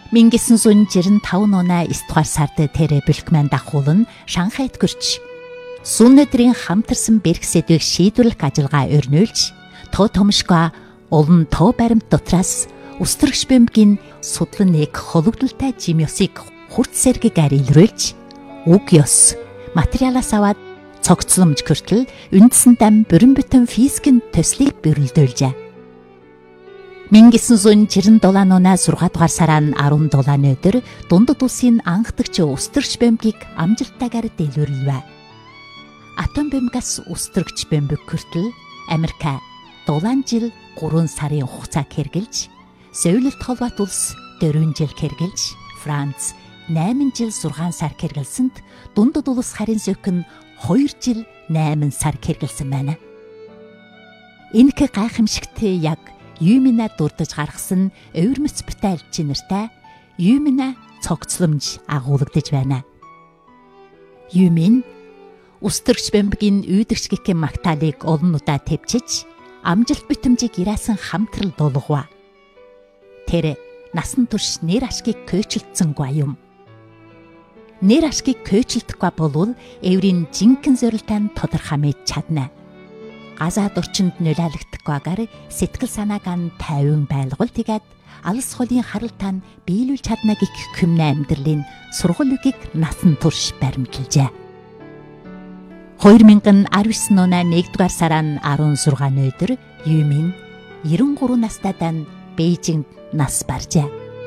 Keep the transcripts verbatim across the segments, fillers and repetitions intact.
мянга девятьсот жирэн таван оноо девять дугаар сард тэр Бюлкман дагуулан Шанхайд гөрч сүүн өдрийн хамтарсан бэрх сэдвийг шийдвэрлэх ажиллагаа өрнөөлж тоо томшгоо олон тоо баримт дотроос Үстрэгч бэмгийн судлан нэг хологдолтой жим ёсыг хурц сэргийгээр илрүүлж үг ёс материалаас аваад цогцломж хүртэл үндсэн дан бүрэн бүтэн физикийн төслийг бэрэлдүүлжээ. мянга девятьсот жирэн долоо оноо sáu дугаар сарын арван долооны өдөр дундад улсын анхдагч Үстрэгч бэмгийг амжилттайгаар дэлгэрүүлвэ. Атом бэмгээс Үстрэгч бэмбэг хүртэл Америк дулаан жил гурван сарын хугацааг хэрглэж, Сеулд холбоот улс дөрвөн жил хэрглэж, Франц найман жил зургаан сар хэрглэсэнд дундад улс харин зөвхөн хоёр жил найман сар хэрглэсэн байна. Энэхэ гайхамшигт яг Юмина дурдж гаргасан өвөрмөц бүтээлч нэртэй Юмина цогцломж агуулгадж байна. Юмин Үстрэгч бэмбгийн үйдэгч гэх магтаалыг олон удаа төвчж амжилт битэмжийг ирээсэн хамтрал дуулгав. Тэр насан турш нэр ашгийг көөчлөцсөнгүй юм. Нэр ашгийг көөчлөдөхгүй болвол эврийн жинхэнэ зорилтоо тодорхой мэдж чадна. Газаад орчинд нөлөөлөгдөхгүйгээр сэтгэл санааг нь тайван байлгуул тэгээд алс холын харалтаа нь биелүүлж чадна гэх хүмнэ амьдралын сургууль үгийг насан турш баримталжээ. хоёр мянган арван девять оны нэгдүгээр сарын арван зургааны өдөр Юмин девяносто три настайдаа Бээжинд нас баржээ.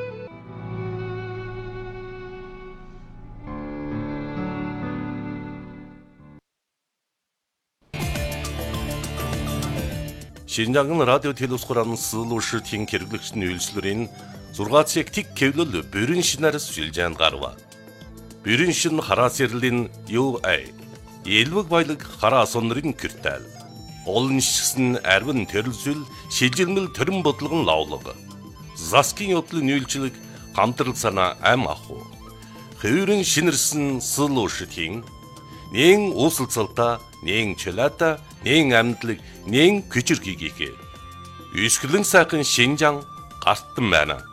Шинжаан радио телевизхуран сылуушртын хэрэглэгчний үйлчлэрийн зургац яг тэг кевлэл бүрэн шинээр сүлжээнд гарва. Бүрэн шин хараа сэрлэн ю ай элвэг баялаг хараа сонрын киртэл. Олон шигсэн арвин төрөлсүл шилжилмэл төрөн бодлогон лавлага. Заскин yoдлын үйлчлэг хамтрал санаа ам аху. Хөврөн шинэрсэн сылуушртын нэн усалцалта, нэн чөлата, нэн амдлаг, нэн күчрхийгээ. Үсгэлэн сайхан Шинжаан гартан байна.